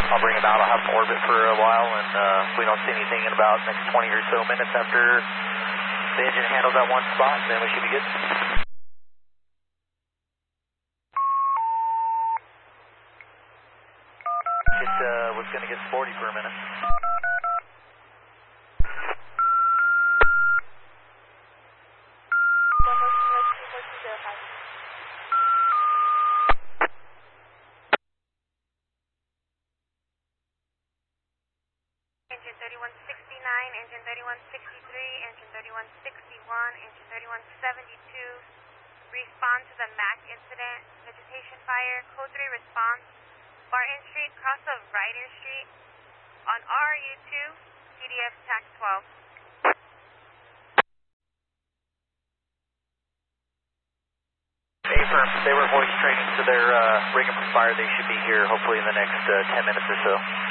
I'll bring him out. I'll have him orbit for a while, and if we don't see anything in about the next 20 or so minutes after the engine handles that one spot, then we should be good. Just was going to get sporty for a minute. Engine 3169, engine 3163, engine 3161, engine 3172. Respond to the MAC incident. Vegetation fire. Code 3 response. Barton Street, cross of Ryder Street. On RU2, CDF TAC 12. Affirm. They were voice training, so they're rigging for fire. They should be here hopefully in the next 10 minutes or so.